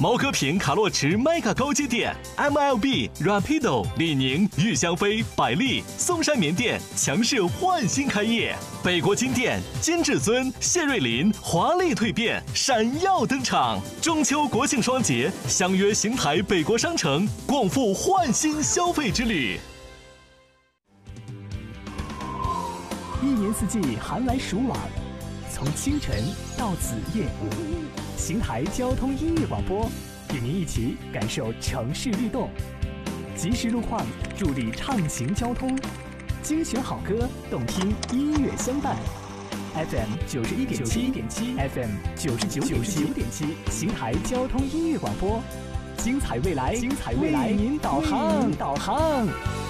毛戈平卡洛驰 Mega 高阶店、MLB、Rapido、李宁、玉香飞、百丽、松山棉店强势焕新开业，北国金店、金至尊、谢瑞麟华丽蜕变，闪耀登场。中秋国庆双节，相约邢台北国商城，共赴焕新消费之旅。 一年四季寒来暑往，从清晨到子夜，邢台交通音乐广播与您一起感受城市律动，及时路况助力畅行交通，精选好歌，动听音乐相伴。FM 91.7 FM 99.7，邢台交通音乐广播，精彩未来，为您导航。